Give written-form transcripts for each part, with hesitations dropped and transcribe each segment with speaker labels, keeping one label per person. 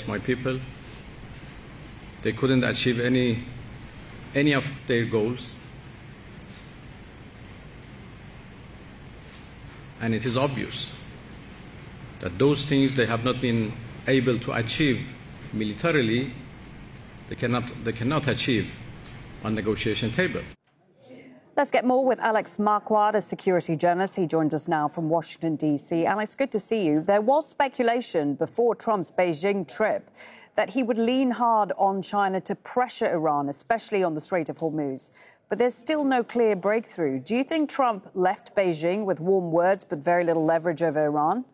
Speaker 1: against my people. They couldn't achieve any of their goals. And it is obvious that those things they have not been able to achieve militarily, they cannot achieve on negotiation table.
Speaker 2: Let's get more with Alex Marquardt, a security journalist. He joins us now from Washington, D.C. Alex, good to see you. There was speculation before Trump's Beijing trip that he would lean hard on China to pressure Iran, especially on the Strait of Hormuz. But there's still no clear breakthrough. Do you think Trump left Beijing with warm words but very little leverage over Iran?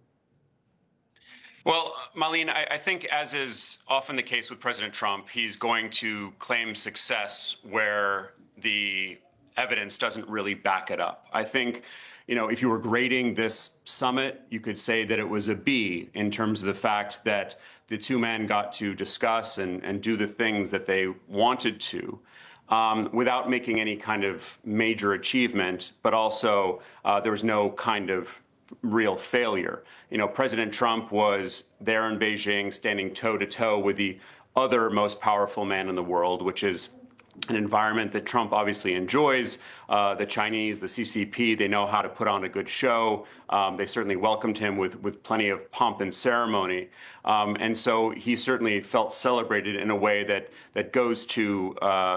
Speaker 3: Well, Marlene, I think, as is often the case with President Trump, he's going to claim success where the evidence doesn't really back it up. I think, if you were grading this summit, you could say that it was a B in terms of the fact that the two men got to discuss and do the things that they wanted to without making any kind of major achievement, but also there was no kind of real failure. President Trump was there in Beijing standing toe-to-toe with the other most powerful man in the world, which is an environment that Trump obviously enjoys. The Chinese, the CCP, they know how to put on a good show. They certainly welcomed him with plenty of pomp and ceremony. And so he certainly felt celebrated in a way that goes to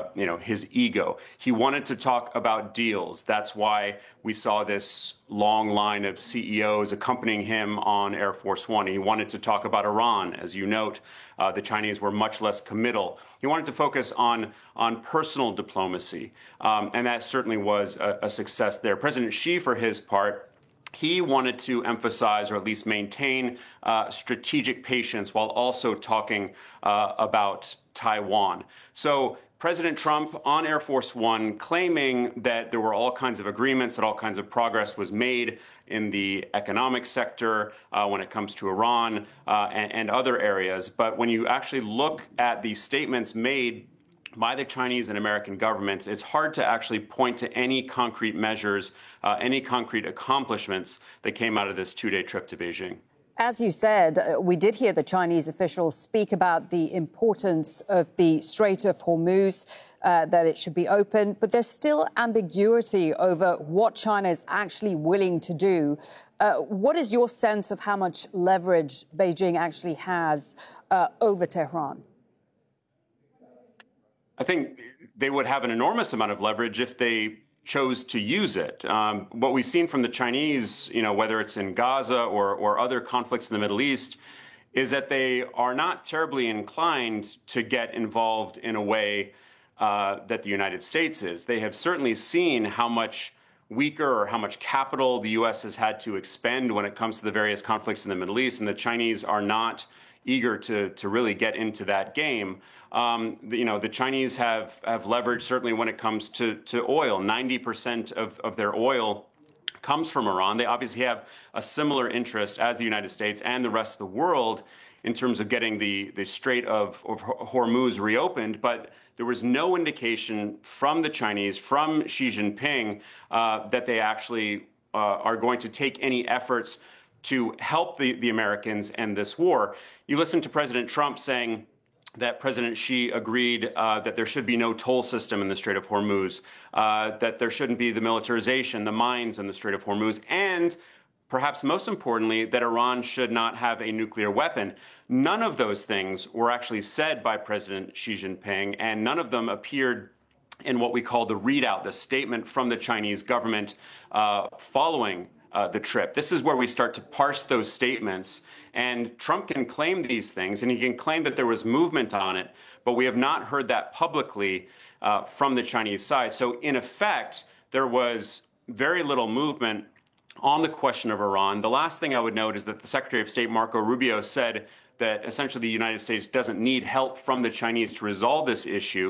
Speaker 3: his ego. He wanted to talk about deals. That's why we saw this long line of CEOs accompanying him on Air Force One. He wanted to talk about Iran. As you note, the Chinese were much less committal. He wanted to focus on personal diplomacy, and that certainly was a success there. President Xi, for his part, he wanted to emphasize, or at least maintain, strategic patience while also talking about Taiwan. So President Trump on Air Force One claiming that there were all kinds of agreements, that all kinds of progress was made in the economic sector when it comes to Iran and other areas. But when you actually look at the statements made by the Chinese and American governments, it's hard to actually point to any concrete measures, any concrete accomplishments that came out of this two-day trip to Beijing.
Speaker 2: As you said, we did hear the Chinese officials speak about the importance of the Strait of Hormuz, that it should be open, but there's still ambiguity over what China is actually willing to do. What is your sense of how much leverage Beijing actually has over Tehran?
Speaker 3: I think they would have an enormous amount of leverage if they chose to use it. What we've seen from the Chinese, whether it's in Gaza or other conflicts in the Middle East, is that they are not terribly inclined to get involved in a way that the United States is. They have certainly seen how much weaker or how much capital the U.S. has had to expend when it comes to the various conflicts in the Middle East, and the Chinese are not eager to really get into that game. The Chinese have leverage certainly when it comes to oil. 90% of their oil comes from Iran. They obviously have a similar interest as the United States and the rest of the world in terms of getting the Strait of Hormuz reopened, but there was no indication from the Chinese, from Xi Jinping, that they actually are going to take any efforts to help the Americans end this war. You listen to President Trump saying that President Xi agreed that there should be no toll system in the Strait of Hormuz, that there shouldn't be the militarization, the mines in the Strait of Hormuz, and perhaps most importantly, that Iran should not have a nuclear weapon. None of those things were actually said by President Xi Jinping, and none of them appeared in what we call the readout, the statement from the Chinese government following the trip. This is where we start to parse those statements, and Trump can claim these things, and he can claim that there was movement on it, but we have not heard that publicly from the Chinese side. So in effect, there was very little movement on the question of Iran. The last thing I would note is that the Secretary of State, Marco Rubio, said that essentially the United States doesn't need help from the Chinese to resolve this issue.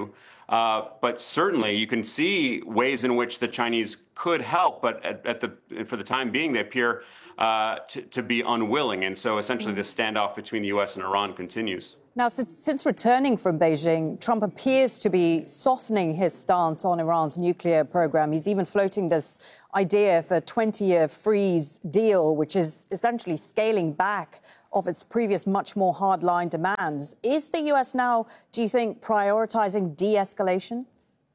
Speaker 3: But certainly you can see ways in which the Chinese could help, but for the time being, they appear to be unwilling. And so essentially the standoff between the U.S. and Iran continues.
Speaker 2: Now, since returning from Beijing, Trump appears to be softening his stance on Iran's nuclear program. He's even floating this idea of a 20-year freeze deal, which is essentially scaling back of its previous much more hardline demands. Is the U.S. now, do you think, prioritizing de-escalation?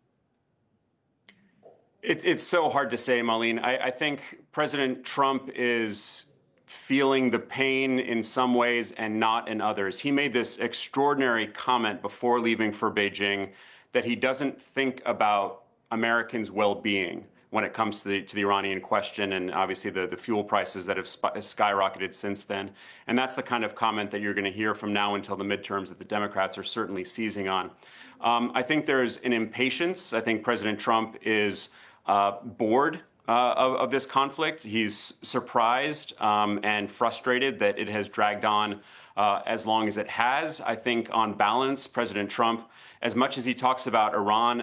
Speaker 3: It's so hard to say, Marlene. I think President Trump is feeling the pain in some ways and not in others. He made this extraordinary comment before leaving for Beijing that he doesn't think about Americans' well-being when it comes to the Iranian question, and obviously the fuel prices that have skyrocketed since then. And that's the kind of comment that you're going to hear from now until the midterms that the Democrats are certainly seizing on. I think there's an impatience. I think President Trump is bored of this conflict. He's surprised and frustrated that it has dragged on as long as it has. I think on balance, President Trump, as much as he talks about Iran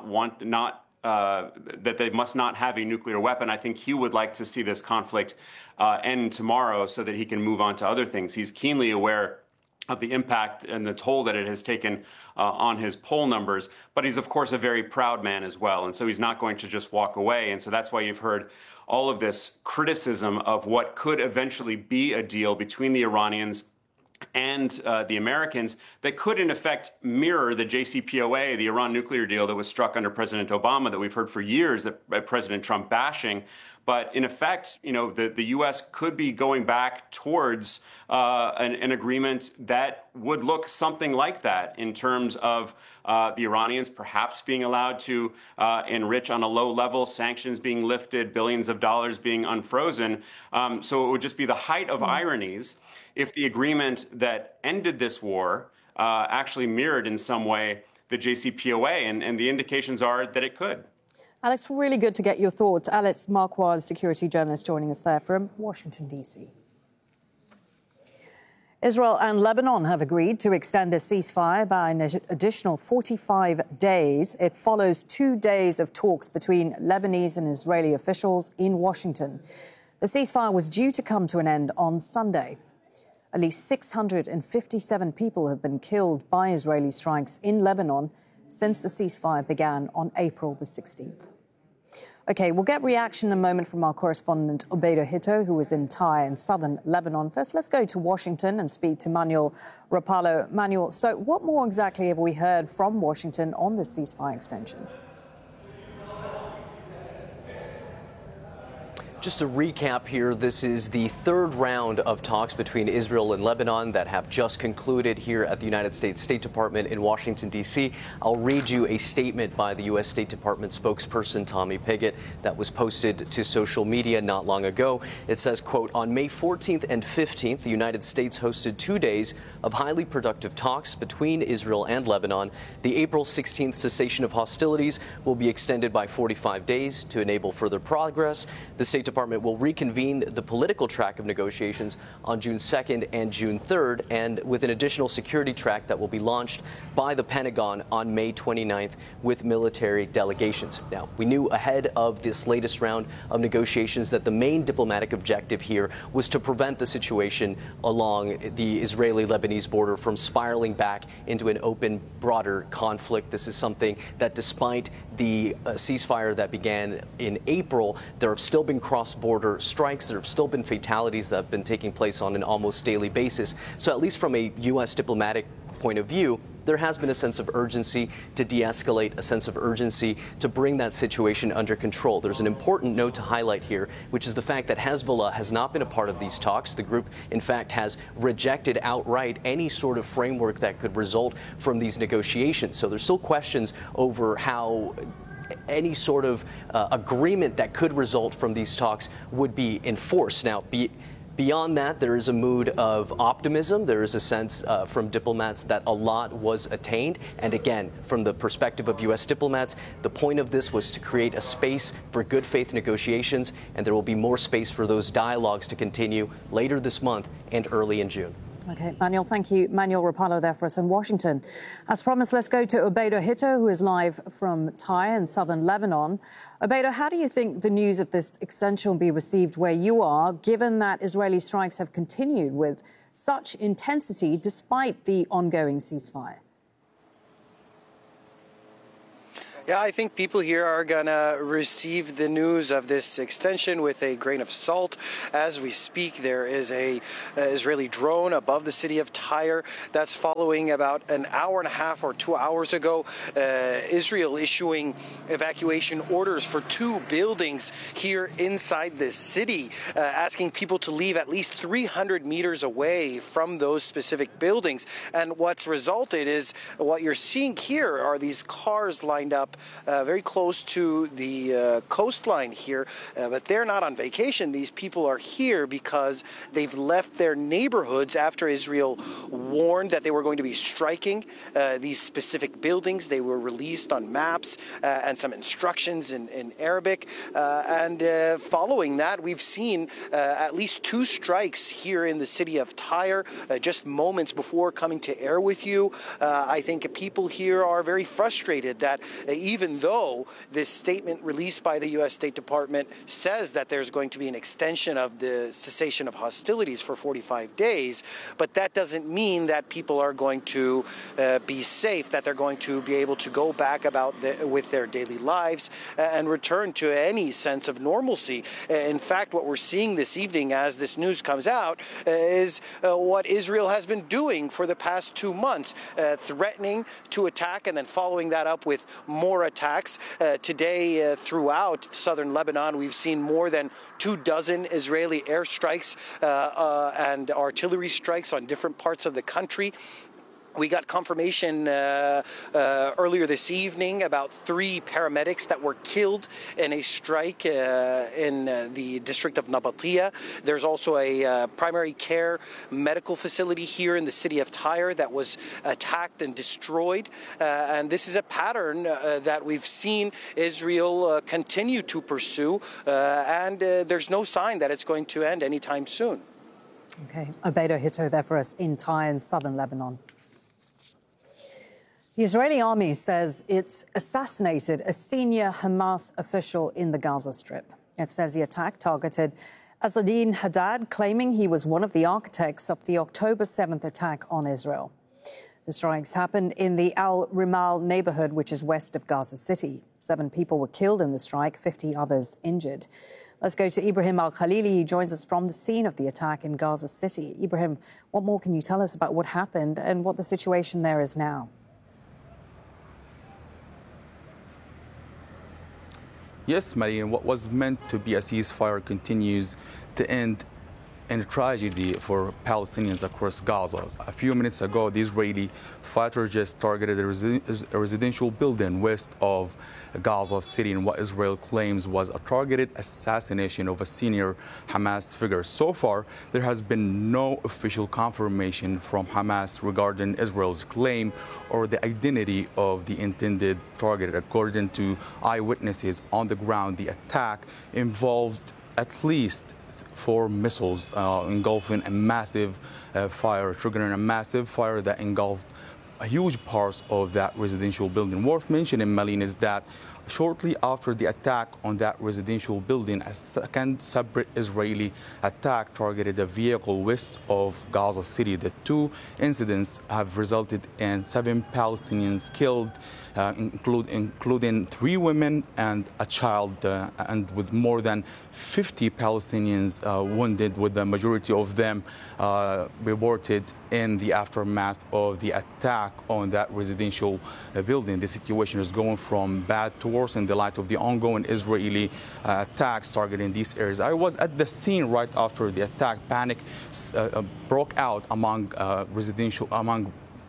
Speaker 3: that they must not have a nuclear weapon, I think he would like to see this conflict end tomorrow so that he can move on to other things. He's keenly aware of the impact and the toll that it has taken on his poll numbers. But he's, of course, a very proud man as well. And so he's not going to just walk away. And so that's why you've heard all of this criticism of what could eventually be a deal between the Iranians and the Americans that could, in effect, mirror the JCPOA, the Iran nuclear deal that was struck under President Obama that we've heard for years that President Trump bashing. But in effect, the U.S. could be going back towards an agreement that would look something like that in terms of the Iranians perhaps being allowed to enrich on a low level, sanctions being lifted, billions of dollars being unfrozen. So it would just be the height of ironies if the agreement that ended this war actually mirrored in some way the JCPOA, and the indications are that it could.
Speaker 2: Alex, really good to get your thoughts. Alex Marquardt, security journalist, joining us there from Washington, D.C. Israel and Lebanon have agreed to extend a ceasefire by an additional 45 days. It follows 2 days of talks between Lebanese and Israeli officials in Washington. The ceasefire was due to come to an end on Sunday. At least 657 people have been killed by Israeli strikes in Lebanon since the ceasefire began on April the 16th. OK, we'll get reaction in a moment from our correspondent Obeida Hito, who is in Tyre in southern Lebanon. First, let's go to Washington and speak to Manuel Rapallo. Manuel, so what more exactly have we heard from Washington on this ceasefire extension?
Speaker 4: Just to recap here, this is the third round of talks between Israel and Lebanon that have just concluded here at the United States State Department in Washington, D.C. I'll read you a statement by the U.S. State Department spokesperson Tommy Pigott that was posted to social media not long ago. It says, quote, on May 14th and 15th, the United States hosted 2 days of highly productive talks between Israel and Lebanon. The April 16th cessation of hostilities will be extended by 45 days to enable further progress. The State Department will reconvene the political track of negotiations on June 2nd and June 3rd, and with an additional security track that will be launched by the Pentagon on May 29th with military delegations. Now, we knew ahead of this latest round of negotiations that the main diplomatic objective here was to prevent the situation along the Israeli-Lebanese border from spiraling back into an open, broader conflict. This is something that, despite the ceasefire that began in April, there have still been cross-border strikes. There have still been fatalities that have been taking place on an almost daily basis. So at least from a U.S. diplomatic point of view, there has been a sense of urgency to de-escalate, a sense of urgency to bring that situation under control. There's an important note to highlight here, which is the fact that Hezbollah has not been a part of these talks. The group, in fact, has rejected outright any sort of framework that could result from these negotiations. So there's still questions over how any sort of agreement that could result from these talks would be enforced. Now, beyond that, there is a mood of optimism. There is a sense from diplomats that a lot was attained. And again, from the perspective of U.S. diplomats, the point of this was to create a space for good faith negotiations, and there will be more space for those dialogues to continue later this month and early in June.
Speaker 2: Okay, Manuel, thank you. Manuel Rapallo there for us in Washington. As promised, let's go to Obedo Hito, who is live from Tyre in southern Lebanon. Obedo, how do you think the news of this extension will be received where you are, given that Israeli strikes have continued with such intensity despite the ongoing ceasefire?
Speaker 5: Yeah, I think people here are going to receive the news of this extension with a grain of salt. As we speak, there is a Israeli drone above the city of Tyre that's following about an hour and a half or 2 hours ago. Israel issuing evacuation orders for 2 buildings here inside this city, asking people to leave at least 300 meters away from those specific buildings. And what's resulted is what you're seeing here are these cars lined up very close to the coastline here, but they're not on vacation. These people are here because they've left their neighborhoods after Israel warned that they were going to be striking these specific buildings. They were released on maps and some instructions in Arabic. And following that, we've seen at least 2 strikes here in the city of Tyre just moments before coming to air with you. I think people here are very frustrated that even though this statement released by the U.S. State Department says that there's going to be an extension of the cessation of hostilities for 45 days, but that doesn't mean that people are going to be safe, that they're going to be able to go back with their daily lives and return to any sense of normalcy. In fact, what we're seeing this evening as this news comes out is what Israel has been doing for the past 2 months, threatening to attack and then following that up with more attacks. Today, throughout southern Lebanon, we've seen more than 24 Israeli airstrikes and artillery strikes on different parts of the country. We got confirmation earlier this evening about 3 paramedics that were killed in a strike in the district of Nabatia. There's also a primary care medical facility here in the city of Tyre that was attacked and destroyed. And this is a pattern that we've seen Israel continue to pursue. And there's no sign that it's going to end anytime soon.
Speaker 2: Okay, Obedo Hito there for us in Tyre in southern Lebanon. The Israeli army says it's assassinated a senior Hamas official in the Gaza Strip. It says the attack targeted Azadin Haddad, claiming he was one of the architects of the October 7th attack on Israel. The strikes happened in the Al Rimal neighborhood, which is west of Gaza City. 7 people were killed in the strike, 50 others injured. Let's go to Ibrahim Al-Khalili. He joins us from the scene of the attack in Gaza City. Ibrahim, what more can you tell us about what happened and what the situation there is now?
Speaker 6: Yes, Marian, what was meant to be a ceasefire continues to end in a tragedy for Palestinians across Gaza. A few minutes ago, the Israeli fighter just targeted a residential building west of Gaza City in what Israel claims was a targeted assassination of a senior Hamas figure. So far, there has been no official confirmation from Hamas regarding Israel's claim or the identity of the intended target. According to eyewitnesses on the ground, the attack involved at least 4 missiles engulfing a massive fire, triggering a massive fire that engulfed huge parts of that residential building. Worth mentioning, Malin, is that shortly after the attack on that residential building, a second separate Israeli attack targeted a vehicle west of Gaza City. The 2 incidents have resulted in 7 Palestinians killed, including 3 women and a child, and with more than 50 Palestinians wounded, with the majority of them reported in the aftermath of the attack on that residential building. The situation is going from bad to worse in the light of the ongoing Israeli attacks targeting these areas. I was at the scene right after the attack. Panic broke out among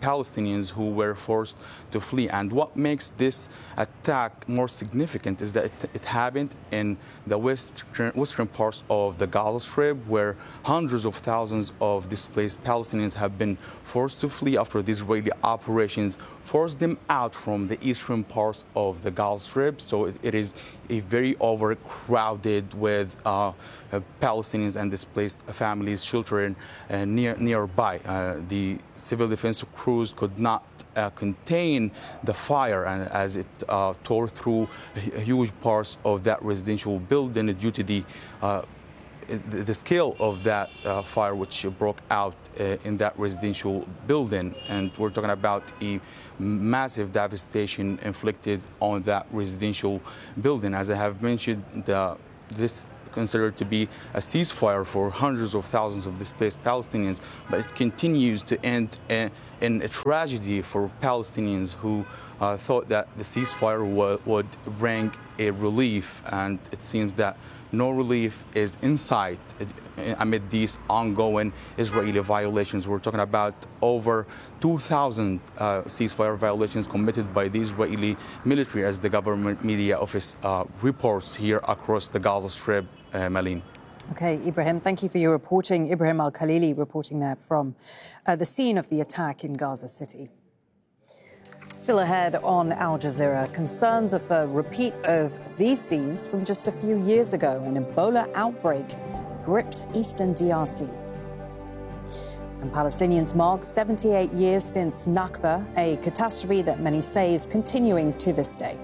Speaker 6: Palestinians who were forced to flee. And what makes this attack more significant is that it happened in the western parts of the Gaza Strip, where hundreds of thousands of displaced Palestinians have been forced to flee after the Israeli operations forced them out from the eastern parts of the Gaza Strip. So it is a very overcrowded with Palestinians and displaced families, children nearby. The civil defense crews could not contain the fire, and as it tore through huge parts of that residential building due to the scale of that fire which broke out in that residential building. And we're talking about a massive devastation inflicted on that residential building. As I have mentioned, this considered to be a ceasefire for hundreds of thousands of displaced Palestinians, but it continues to end in a tragedy for Palestinians who thought that the ceasefire would bring a relief, and it seems that no relief is in sight amid these ongoing Israeli violations. We're talking about over 2,000 ceasefire violations committed by the Israeli military, as the government media office reports here across the Gaza Strip, Malin.
Speaker 2: Okay, Ibrahim, thank you for your reporting. Ibrahim Al-Khalili reporting there from the scene of the attack in Gaza City. Still ahead on Al Jazeera, concerns of a repeat of these scenes from just a few years ago. An Ebola outbreak grips eastern DRC. And Palestinians mark 78 years since Nakba, a catastrophe that many say is continuing to this day.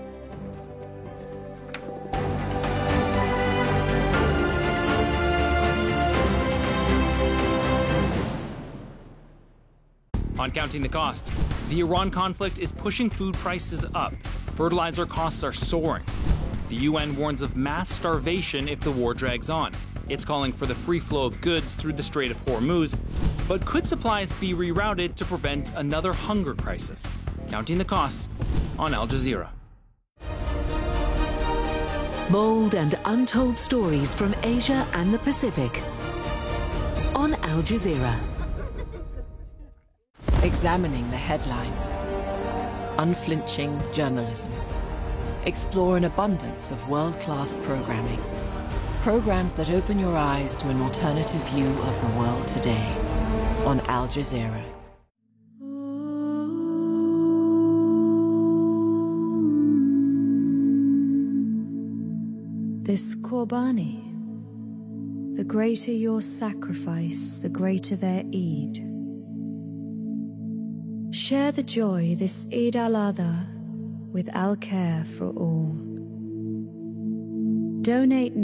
Speaker 7: On Counting the Cost, the Iran conflict is pushing food prices up. Fertilizer costs are soaring. The UN warns of mass starvation if the war drags on. It's calling for the free flow of goods through the Strait of Hormuz. But could supplies be rerouted to prevent another hunger crisis? Counting the Cost on Al Jazeera.
Speaker 8: Bold and untold stories from Asia and the Pacific on Al Jazeera.
Speaker 9: Examining the headlines. Unflinching journalism. Explore an abundance of world-class programming. Programs that open your eyes to an alternative view of the world today on Al Jazeera.
Speaker 10: This Qurbani, the greater your sacrifice, the greater their Eid. Share the joy this Eid al-Adha with Al Care for All. Donate